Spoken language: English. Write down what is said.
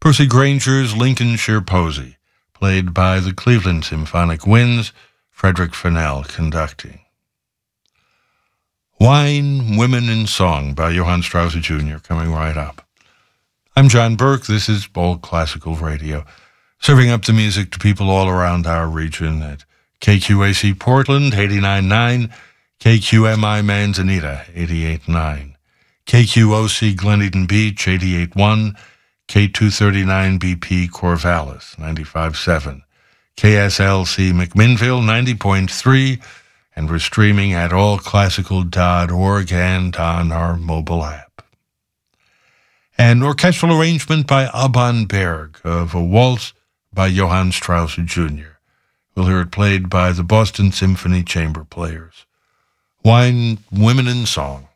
Percy Granger's Lincolnshire Posy, played by the Cleveland Symphonic Winds, Frederick Fennell conducting. Wine, Women, and Song by Johann Strauss Jr. coming right up. I'm John Burke. This is Bold Classical Radio, serving up the music to people all around our region at KQAC Portland, 89.9, KQMI Manzanita, 88.9, KQOC Glen Eden Beach, 88.1, K239BP Corvallis, 95.7, KSLC McMinnville, 90.3, and we're streaming at allclassical.org and on our mobile app. An orchestral arrangement by Alban Berg of a waltz by Johann Strauss Jr. We'll hear it played by the Boston Symphony Chamber Players. Wine, Women, and Song.